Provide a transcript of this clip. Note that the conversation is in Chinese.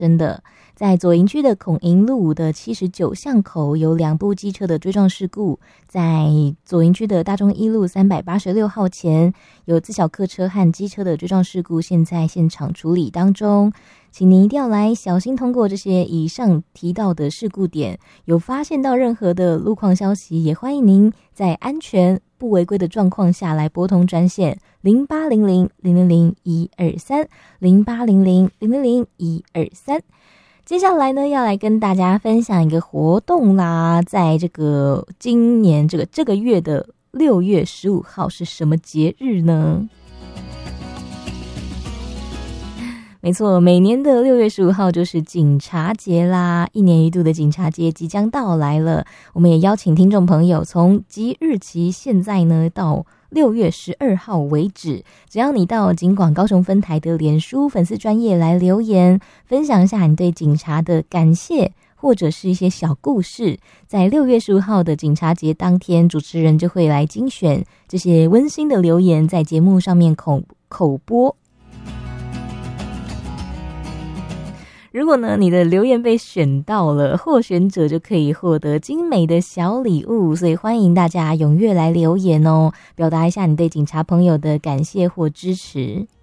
真的，在左营区的孔营路的79巷口有2部机车的追撞事故，在左营区的大中一路386号前有自小客车和机车的追撞事故，现在现场处理当中，请您一定要来小心通过这些以上提到的事故点，有发现到任何的路况消息，也欢迎您在安全不违规的状况下来拨通专线0800-000-123 0800-000-123。接下来呢，要来跟大家分享一个活动啦，在这个今年这个月的6月15号是什么节日呢？没错，每年的6月15号就是警察节啦，一年一度的警察节即将到来了。我们也邀请听众朋友从即日起现在呢到6月12号为止，只要你到警广高雄分台的脸书粉丝专页来留言，分享一下你对警察的感谢或者是一些小故事，在6月15号的警察节当天，主持人就会来精选这些温馨的留言，在节目上面口播。如果呢你的留言被选到了，获选者就可以获得精美的小礼物，所以欢迎大家踊跃来留言哦，表达一下你对警察朋友的感谢或支持。